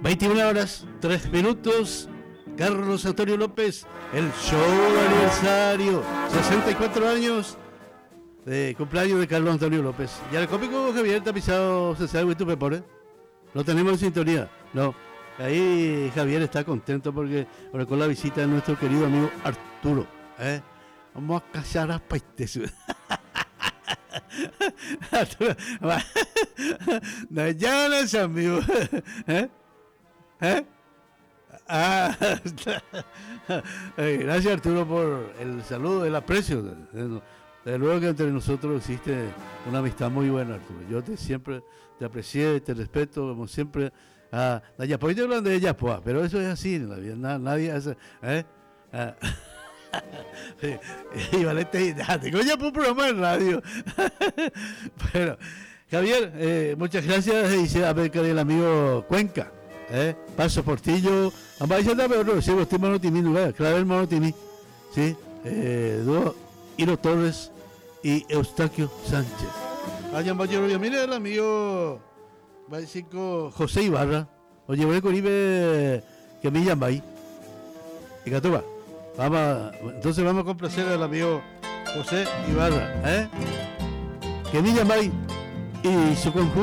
21 horas, 3 minutos. Carlos Antonio López, el show de aniversario, 64 años de cumpleaños de Carlos Antonio López. Y al cómico Javier Tapizado César Huito Pepore, lo tenemos en sintonía. No, ahí Javier está contento porque ahora con la visita de nuestro querido amigo Arturo. Vamos a cazar a paistes. No llamas, amigo. Gracias, Arturo, por el saludo, el aprecio. Desde luego que entre nosotros existe una amistad muy buena, Arturo. Yo siempre te aprecié, te respeto, como siempre. Yapoy te hablan de Yapoa, pero eso es así en la vida. Nadie hace. Y Valente, tengo ya por un programa de radio. Bueno, Javier, muchas gracias. Dice a ver que el amigo Cuenca. Paso Portillo, Ambayanda, pero si vos Monotini, Clavel Monotini, sí, Hiro Torres y Eustaquio Sánchez. Vayan, mire el amigo José Ibarra, oye, voy a Coribe que me llama ahí. Y Catuba, entonces vamos a complacer al amigo José Ibarra, que me llama ahí y su conjunto.